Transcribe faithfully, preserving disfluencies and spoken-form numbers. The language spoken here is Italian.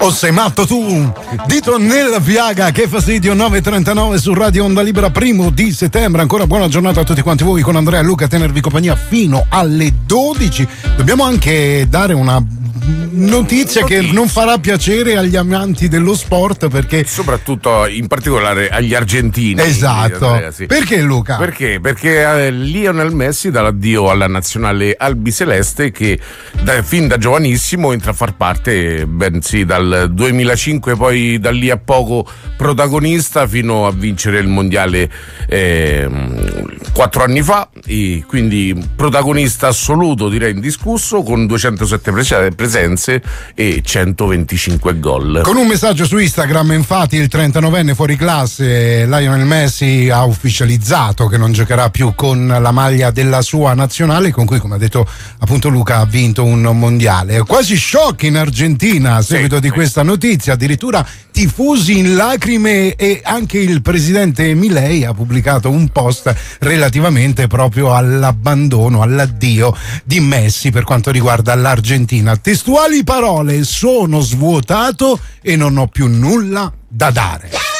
O sei matto tu? Dito nella piaga, che fastidio. Nove e trentanove su Radio Onda Libera, primo di settembre. Ancora buona giornata a tutti quanti voi, con Andrea e Luca a tenervi compagnia fino alle dodici. Dobbiamo anche dare una notizia che non farà piacere agli amanti dello sport, perché soprattutto in particolare agli argentini. Esatto. Andrea, sì. Perché, Luca? Perché? Perché eh, Lionel Messi dà l'addio alla nazionale albiceleste, che da, fin da giovanissimo entra a far parte, bensì dal duemilacinque, poi da lì a poco protagonista fino a vincere il mondiale eh, quattro anni fa, e quindi protagonista assoluto, direi indiscusso, con duecentosette presenze e centoventicinque gol. Con un messaggio su Instagram, infatti, il trentanovenne fuori classe Lionel Messi ha ufficializzato che non giocherà più con la maglia della sua nazionale, con cui, come ha detto appunto Luca, ha vinto un mondiale. Quasi shock in Argentina a seguito sì, di questa notizia, addirittura tifosi in lacrime, e anche il presidente Milei ha pubblicato un post relativamente proprio all'abbandono, all'addio di Messi per quanto riguarda l'Argentina. Testuali parole: sono svuotato e non ho più nulla da dare.